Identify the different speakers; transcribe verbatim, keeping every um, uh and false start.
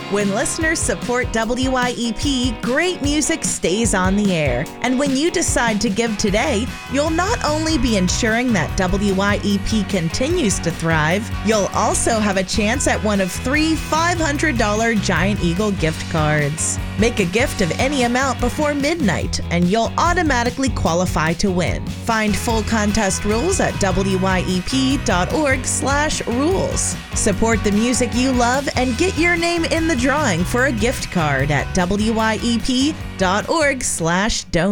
Speaker 1: When listeners support W Y E P, great music stays on the air. And when you decide to give today, you'll not only be ensuring that W Y E P continues to thrive, you'll also have a chance at one of three five hundred dollars Giant Eagle gift cards. Make a gift of any amount before midnight, and you'll automatically qualify to win. Find full contest rules at W Y E P dot org slash rules. Support the music you love and get your name in the drawing for a gift card at W Y E P dot org slash donate.